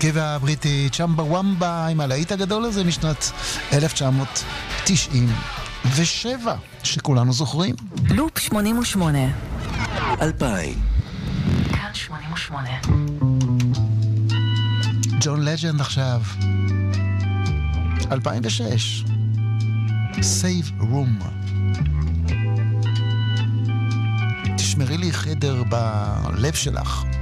ההרכב הבריטי צ'מבה וומבה עם הלהיט הגדול הזה משנת 1997 שכולנו זוכרים. לופ 88 2000 כאן 88 ג'ון לג'נד עכשיו 2006 Save Room. תשמרי לי חדר בלב שלך.